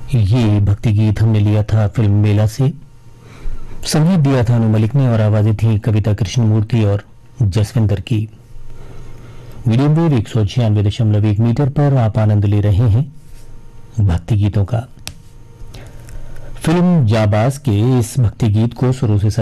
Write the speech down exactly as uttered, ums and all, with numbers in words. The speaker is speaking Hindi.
ये भक्ति गीत हमने लिया था फिल्म मेला से। संगीत दिया था अनु मलिक ने और आवाजें थी कविता कृष्णमूर्ति और जसविंदर की। मीडियम वेव एक सौ छियानवे दशमलव एक मीटर पर आप आनंद ले रहे हैं भक्ति गीतों का। फिल्म जाबाज के इस भक्ति गीत को शुरू से